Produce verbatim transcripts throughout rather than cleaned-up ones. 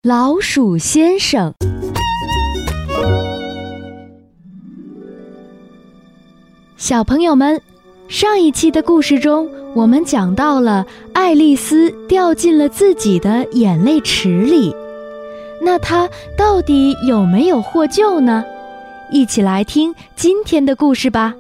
老鼠先生。小朋友们，上一期的故事中，我们讲到了爱丽丝掉进了自己的眼泪池里，那她到底有没有获救呢？一起来听今天的故事吧。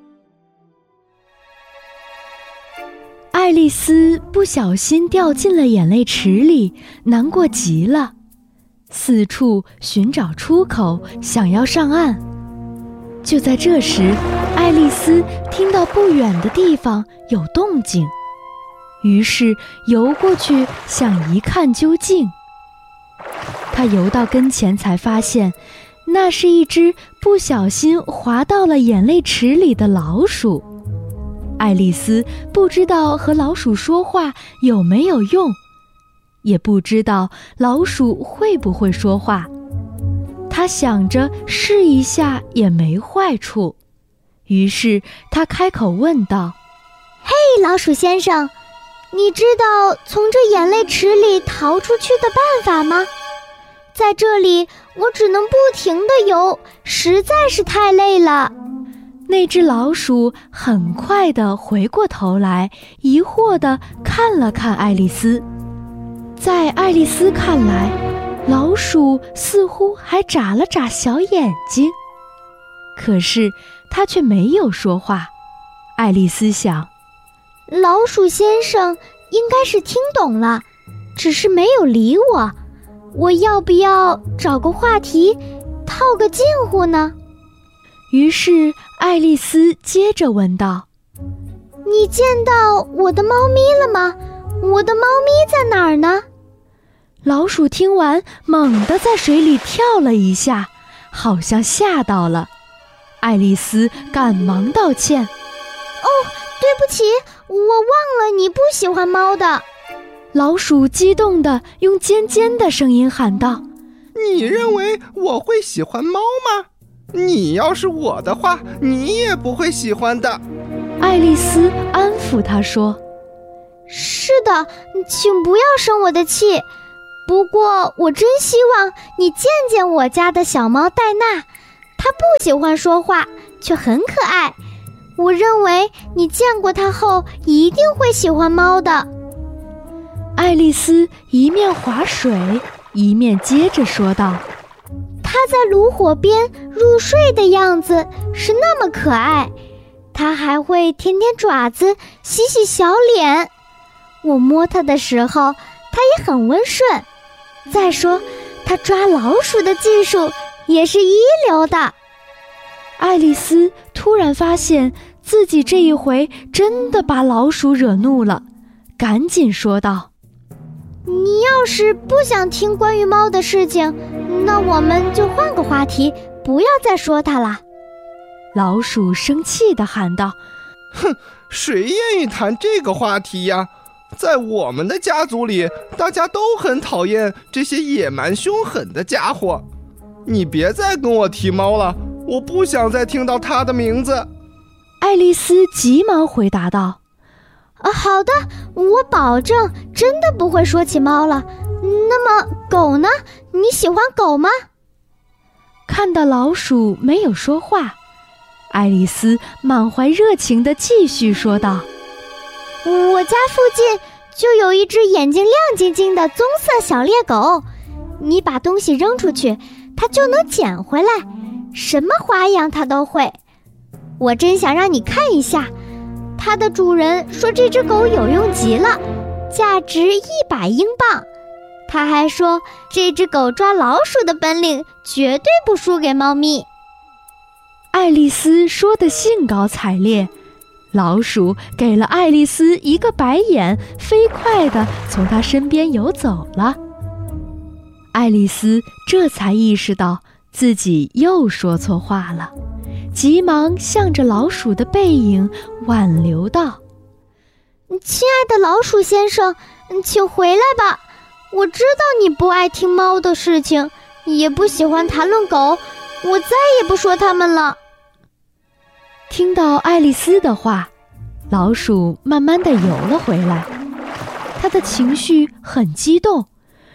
爱丽丝不小心掉进了眼泪池里，难过极了，四处寻找出口，想要上岸。就在这时，爱丽丝听到不远的地方有动静，于是游过去想一看究竟。她游到跟前才发现，那是一只不小心滑到了眼泪池里的老鼠。爱丽丝不知道和老鼠说话有没有用，也不知道老鼠会不会说话。她想着试一下也没坏处，于是她开口问道： 嘿，老鼠先生，你知道从这眼泪池里逃出去的办法吗？在这里我只能不停地游，实在是太累了。 那只老鼠很快地回过头来，疑惑地看了看爱丽丝。在爱丽丝看来，老鼠似乎还眨了眨小眼睛，可是它却没有说话。爱丽丝想， 老鼠先生应该是听懂了，只是没有理我。我要不要找个话题套个近乎呢？ 于是爱丽丝接着问道： 你见到我的猫咪了吗？我的猫咪在哪儿呢？ 老鼠听完，猛地在水里跳了一下，好像吓到了。爱丽丝赶忙道歉： 哦，对不起，我忘了你不喜欢猫的。 老鼠激动地用尖尖的声音喊道： 你认为我会喜欢猫吗？你要是我的话，你也不会喜欢的。 爱丽丝安抚他说： 是的，请不要生我的气。不过我真希望你见见我家的小猫戴娜，她不喜欢说话，却很可爱。我认为你见过她后一定会喜欢猫的。 爱丽丝一面划水，一面接着说道： 它在炉火边入睡的样子是那么可爱，它还会舔舔爪子，洗洗小脸。我摸它的时候，它也很温顺。再说，它抓老鼠的技术也是一流的。 爱丽丝突然发现自己这一回真的把老鼠惹怒了，赶紧说道： 你要是不想听关于猫的事情，那我们就换个话题，不要再说它了。 老鼠生气地喊道： 哼，谁愿意谈这个话题呀？在我们的家族里，大家都很讨厌这些野蛮凶狠的家伙。你别再跟我提猫了，我不想再听到它的名字。 爱丽丝急忙回答道： 啊，好的，我保证真的不会说起猫了。那么狗呢？你喜欢狗吗？ 看到老鼠没有说话，爱丽丝满怀热情地继续说道： 我家附近就有一只眼睛亮晶晶的棕色小猎狗，你把东西扔出去，它就能捡回来，什么花样它都会。我真想让你看一下，它的主人说这只狗有用极了，价值一百英镑。他还说这只狗抓老鼠的本领绝对不输给猫咪。 爱丽丝说得兴高采烈，老鼠给了爱丽丝一个白眼，飞快地从她身边游走了。爱丽丝这才意识到自己又说错话了，急忙向着老鼠的背影挽留道： 亲爱的老鼠先生，请回来吧。我知道你不爱听猫的事情，也不喜欢谈论狗，我再也不说它们了。 听到爱丽丝的话，老鼠慢慢地游了回来，他的情绪很激动，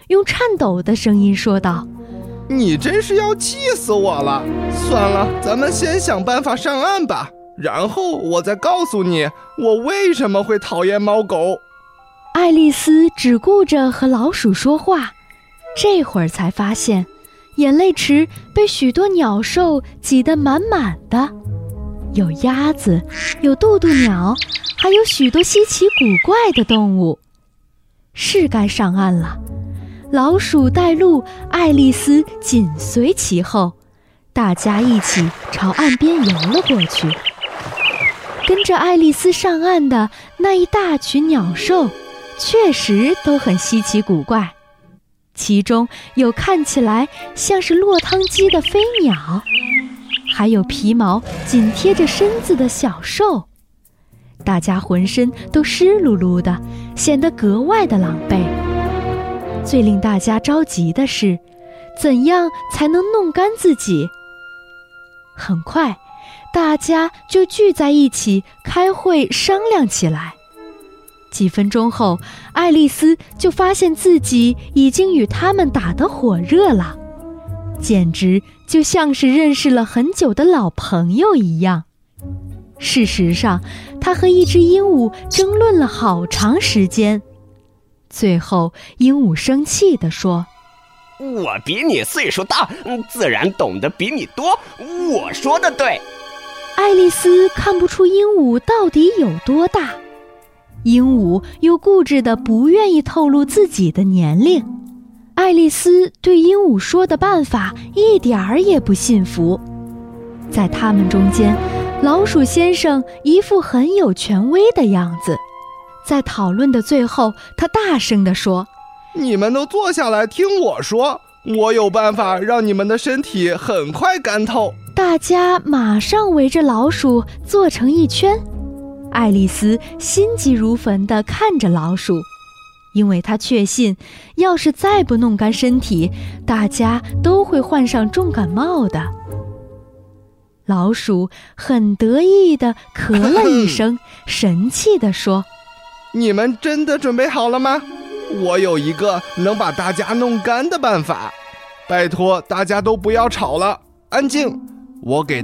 用颤抖的声音说道： 你真是要气死我了！算了，咱们先想办法上岸吧，然后我再告诉你我为什么会讨厌猫狗。 爱丽丝只顾着和老鼠说话，这会儿才发现眼泪池被许多鸟兽挤得满满的，有鸭子，有渡渡鸟，还有许多稀奇古怪的动物。是该上岸了，老鼠带路，爱丽丝紧随其后，大家一起朝岸边游了过去。跟着爱丽丝上岸的那一大群鸟兽确实都很稀奇古怪，其中有看起来像是落汤鸡的飞鸟，还有皮毛紧贴着身子的小兽，大家浑身都湿漉漉的，显得格外的狼狈。最令大家着急的是，怎样才能弄干自己？很快，大家就聚在一起开会商量起来。几分钟后，爱丽丝就发现自己已经与他们打得火热了，简直就像是认识了很久的老朋友一样。事实上，她和一只鹦鹉争论了好长时间。最后，鹦鹉生气地说： 我比你岁数大，自然懂得比你多，我说的对。 爱丽丝看不出鹦鹉到底有多大，鹦鹉又固执地不愿意透露自己的年龄。爱丽丝对鹦鹉说的办法一点儿也不信服。在他们中间，老鼠先生一副很有权威的样子。在讨论的最后，他大声地说： 你们都坐下来听我说，我有办法让你们的身体很快干透。 大家马上围着老鼠坐成一圈。爱丽丝心急如焚地看着老鼠，因为她确信，要是再不弄干身体，大家都会患上重感冒的。老鼠很得意地咳了一声，神气地说： 你们真的准备好了吗？我有一个能把大家弄干的办法，拜托大家都不要吵了，安静，我给